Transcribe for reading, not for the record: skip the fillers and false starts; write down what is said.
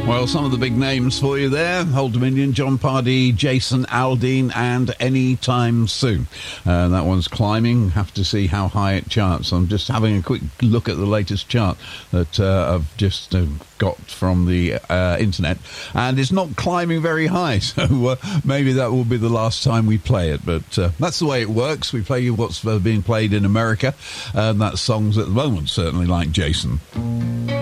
Well, some of the big names for you there. Old Dominion, John Pardee, Jason Aldean, and Anytime Soon. That one's climbing. Have to see how high it charts. I'm just having a quick look at the latest chart that I've just got from the internet, and it's not climbing very high, so maybe that will be the last time we play it, but that's the way it works. We play you what's being played in America, and that song's at the moment certainly like Jason.